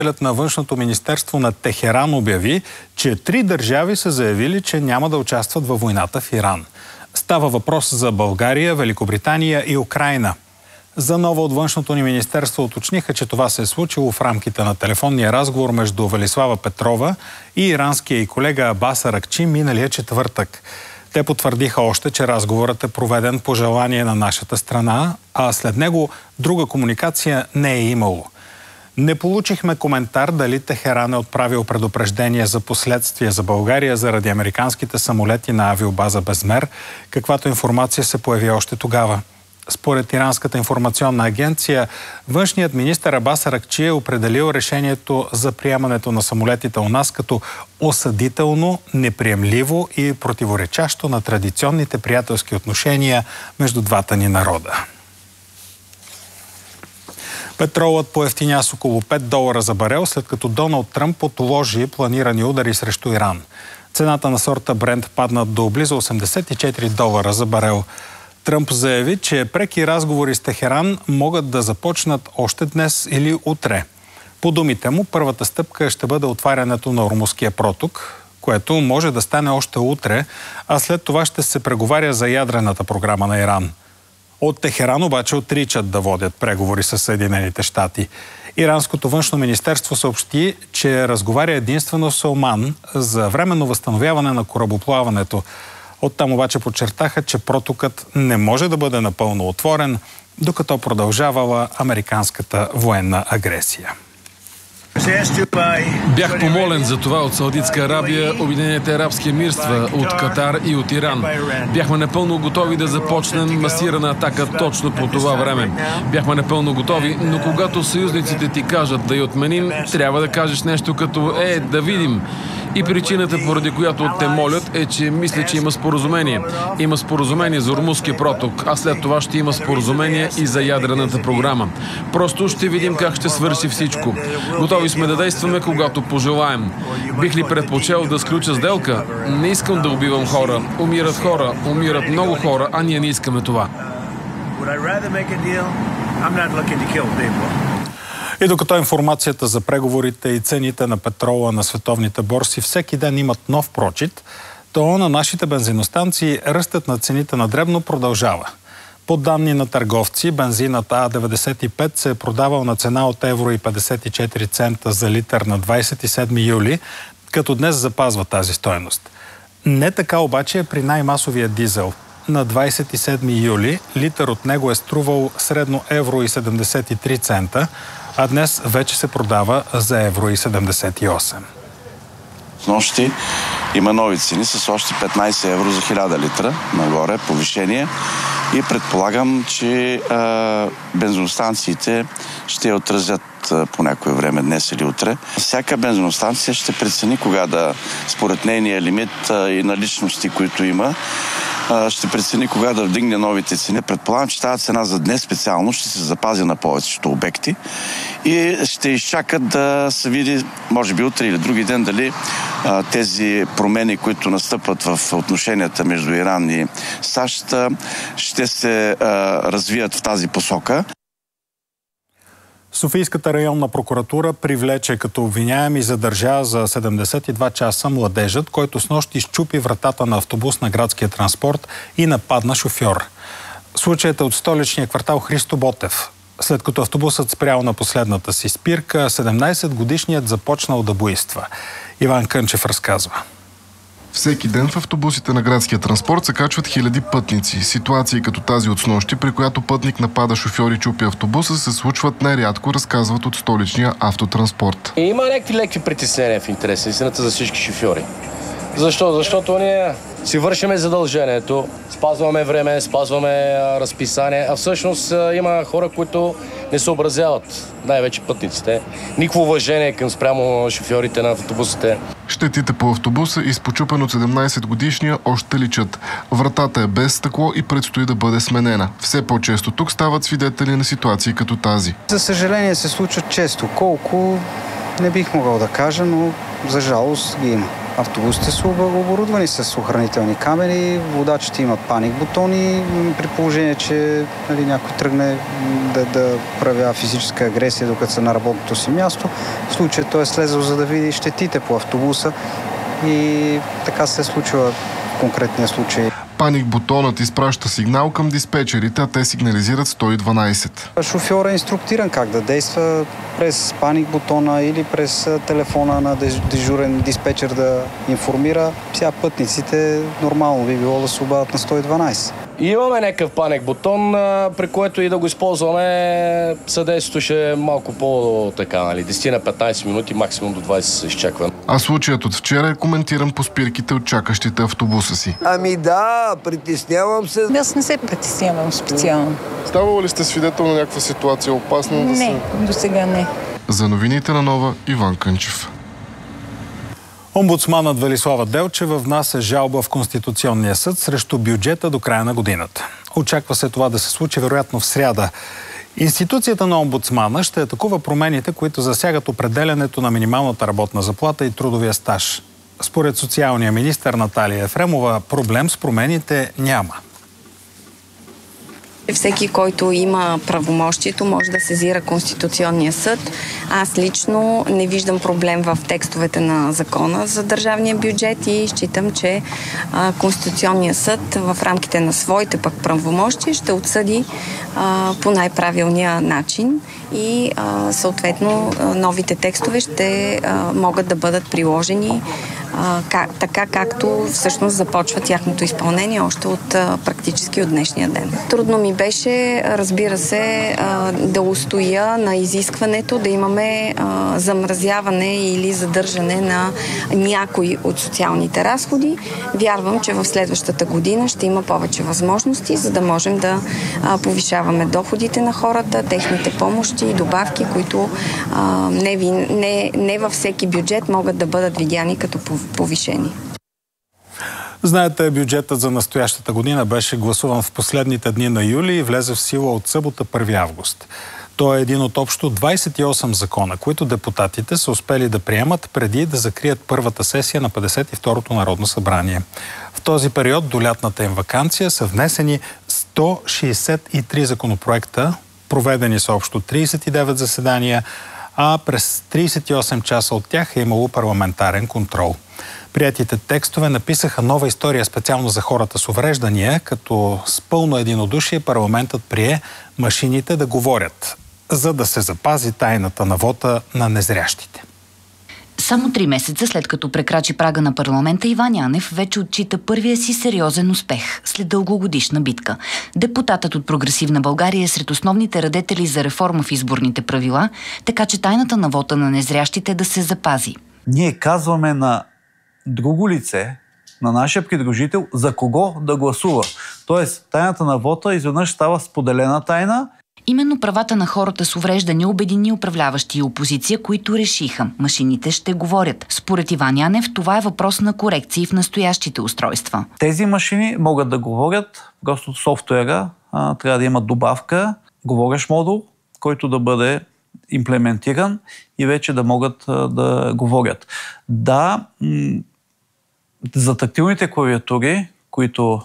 На Външното министерство на Техеран обяви, че 3 държави са заявили, че няма да участват във войната в Иран. Става въпрос за България, Великобритания и Украйна. За ново от Външното ни министерство уточниха, че това се е случило в рамките на телефонния разговор между Велислава Петрова и иранския й колега Абас Аракчи миналия четвъртък. Те потвърдиха още, че разговорът е проведен по желание на нашата страна, а след него друга комуникация не е имало. Не получихме коментар дали Техеран е отправил предупреждение за последствия за България заради американските самолети на авиобаза Безмер, каквато информация се появи още тогава. Според Иранската информационна агенция, външният министър Абас Аракчи е определил решението за приемането на самолетите у нас като осъдително, неприемливо и противоречащо на традиционните приятелски отношения между двата ни народа. Петролът поевтиня с около $5 за барел, след като Доналд Тръмп отложи планирани удари срещу Иран. Цената на сорта Брент падна до близо $84 за барел. Тръмп заяви, че преки разговори с Техеран могат да започнат още днес или утре. По думите му, първата стъпка ще бъде отварянето на Ормузския проток, което може да стане още утре, а след това ще се преговаря за ядрената програма на Иран. От Техеран обаче отричат да водят преговори с Съединените щати. Иранското външно министерство съобщи, че разговаря единствено с Оман за временно възстановяване на корабоплаването. Оттам обаче подчертаха, че протокът не може да бъде напълно отворен, докато продължавала американската военна агресия. Бях помолен за това от Саудитска Арабия, Обединените арабски емирства, от Катар и от Иран. Бяхме напълно готови да започнем масирана атака точно по това време. Бяхме напълно готови, но когато съюзниците ти кажат да я отменим, трябва да кажеш нещо като да видим. И причината, поради която те молят, е, че мисля, че има споразумение. Има споразумение за Ормузския проток, а след това ще има споразумение и за ядрената програма. Просто ще видим как ще свърши всичко. Готови сме да действаме, когато пожелаем. Бих ли предпочел да сключа сделка? Не искам да убивам хора. Умират много хора, а ние не искаме това. И докато информацията за преговорите и цените на петрола на световните борси всеки ден имат нов прочит, то на нашите бензиностанции ръстът на цените на дребно продължава. По данни на търговци, бензинът А95 се е продавал на цена от €1,54 за литър на 27 юли, като днес запазва тази стойност. Не така обаче е при най-масовия дизел. На 27 юли литър от него е струвал средно €1,73, а днес вече се продава за €1,78. Снощи има нови цени с още 15 евро за 1000 литра нагоре, повишение. И предполагам, че бензиностанциите ще отразят по някое време, днес или утре. Всяка бензиностанция ще прецени кога да, според нейния лимит и наличности, които има, ще прецени кога да вдигне новите цени. Предполагам, че тази цена за днес специално ще се запази на повечето обекти и ще изчакат да се види, може би утре или други ден, дали тези промени, които настъпват в отношенията между Иран и САЩ, ще се развият в тази посока. Софийската районна прокуратура привлече като обвиняем и задържа за 72 часа младежът, който снощи счупи вратата на автобус на градския транспорт и нападна шофьор. Случаят е от столичния квартал Христо Ботев. След като автобусът спрял на последната си спирка, 17-годишният започнал да буйства. Иван Кънчев разказва. Всеки ден в автобусите на градския транспорт се качват хиляди пътници. Ситуации като тази от снощи, при която пътник напада шофьор и чупи автобуса, се случват нерядко, разказват от столичния автотранспорт. Има някакви леки притеснения в интерес на истината за всички шофьори. Защо? Защото ние си вършиме задължението, спазваме време, спазваме разписание, а всъщност има хора, които не съобразяват, най-вече пътниците. Никакво уважение към спрямо шофьорите на автобусите. Щетите по автобуса, изпочупен от 17-годишния, още личат. Вратата е без стъкло и предстои да бъде сменена. Все по-често тук стават свидетели на ситуации като тази. За съжаление се случват често. Колко, не бих могъл да кажа, но за жалост ги има. Автобусите са оборудвани с охранителни камери, водачите имат паник бутони, при положение, че някой тръгне да проявява физическа агресия, докато са на работното си място. В случая той е слезъл, за да види щетите по автобуса и така се случва в конкретния случай. Паник бутонът изпраща сигнал към диспетчерите, а те сигнализират 112. Шофьорът е инструктиран как да действа през паник бутона или през телефона на дежурен диспетчер да информира. Сега пътниците нормално би било да се обадят на 112. И имаме някакъв паник бутон, при което и да го използваме, съдействието ще е малко по-така, 10 на 15 минути, максимум до 20 се изчаква. А случаят от вчера е коментиран по спирките от чакащите автобуса си. Ами да, притеснявам се. Аз не се притеснявам специално. Ставало ли сте свидетел на някаква ситуация опасна? Не, до сега не. За новините на Нова, Иван Кънчев. Омбудсманът Велислава Делчева внася жалба в Конституционния съд срещу бюджета до края на годината. Очаква се това да се случи вероятно в сряда. Институцията на омбудсмана ще атакува промените, които засягат определянето на минималната работна заплата и трудовия стаж. Според социалния министър Наталия Ефремова, проблем с промените няма. Всеки, който има правомощието, може да сезира Конституционния съд. Аз лично не виждам проблем в текстовете на закона за държавния бюджет и считам, че Конституционния съд в рамките на своите пък правомощия ще отсъди по най-правилния начин и съответно новите текстове ще могат да бъдат приложени така както всъщност започва тяхното изпълнение още практически от днешния ден. Трудно ми беше, разбира се, да устоя на изискването да имаме замразяване или задържане на някои от социалните разходи. Вярвам, че в следващата година ще има повече възможности, за да можем да повишаваме доходите на хората, техните помощи и добавки, които не във всеки бюджет могат да бъдат видяни като повишени. Знаете, бюджетът за настоящата година беше гласуван в последните дни на юли и влезе в сила от събота 1 август. Той е един от общо 28 закона, които депутатите са успели да приемат преди да закрият първата сесия на 52-то Народно събрание. В този период до лятната им ваканция са внесени 163 законопроекта, проведени са общо 39 заседания, а през 38 часа от тях е имало парламентарен контрол. Приетите текстове написаха нова история специално за хората с увреждания, като с пълно единодушие парламентът прие машините да говорят, за да се запази тайната на вота на незрящите. Само 3 месеца след като прекрачи прага на парламента, Иван Янев вече отчита първия си сериозен успех след дългогодишна битка. Депутатът от Прогресивна България е сред основните радетели за реформа в изборните правила, така че тайната на вота на незрящите да се запази. Ние казваме на друго лице, на нашия придружител, за кого да гласува. Тоест, тайната на вота изведнъж става споделена тайна. Именно правата на хората с увреждания обедини управляващи и опозиция, които решиха – машините ще говорят. Според Иван Янев, това е въпрос на корекции в настоящите устройства. Тези машини могат да говорят, просто софтуера трябва да има добавка, говорещ модул, който да бъде имплементиран и вече да могат да говорят. Да, за тактилните клавиатури, които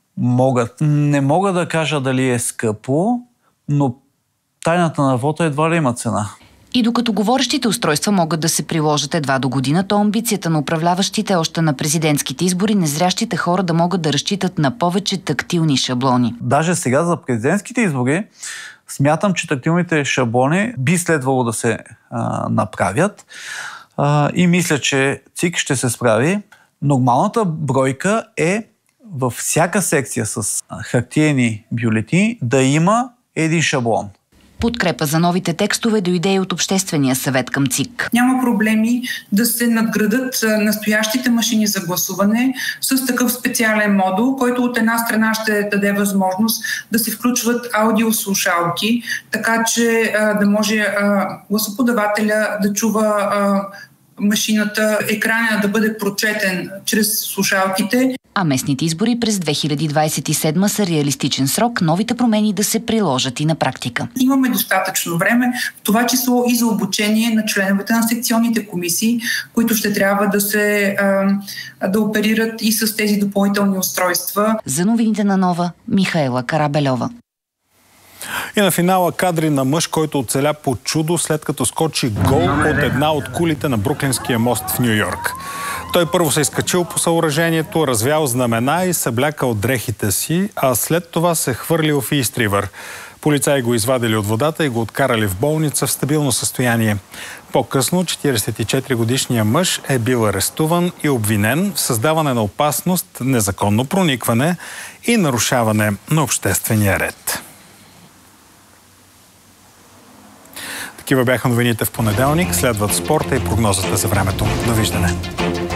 не мога да кажа дали е скъпо, но тайната на вота едва ли има цена. И докато говорещите устройства могат да се приложат едва до година, то амбицията на управляващите още на президентските избори незрящите хора да могат да разчитат на повече тактилни шаблони. Даже сега за президентските избори смятам, че тактилните шаблони би следвало да се направят и мисля, че ЦИК ще се справи. Нормалната бройка е във всяка секция с хартиени бюлетини да има един шаблон. Подкрепа за новите текстове дойде и от Обществения съвет към ЦИК. Няма проблеми да се надградат настоящите машини за гласуване с такъв специален модул, който от една страна ще даде възможност да се включват аудиослушалки, така че да може гласоподавателя да чува машината, екрана да бъде прочетен чрез слушалките. А местните избори през 2027 са реалистичен срок новите промени да се приложат и на практика. Имаме достатъчно време, в това число и за обучение на членовете на секционните комисии, които ще трябва да оперират и с тези допълнителни устройства. За новините на Нова, Михаела Карабельова. И на финала кадри на мъж, който оцеля по чудо, след като скочи гол от една от кулите на Бруклинския мост в Ню Йорк. Той първо се изкачил по съоръжението, развял знамена и съблякал дрехите си, а след това се хвърлил в Ист Ривър. Полицаи го извадили от водата и го откарали в болница в стабилно състояние. По-късно 44-годишният мъж е бил арестуван и обвинен в създаване на опасност, незаконно проникване и нарушаване на обществения ред. Такива бяха новините в понеделник. Следват спорта и прогнозата за времето. Довиждане!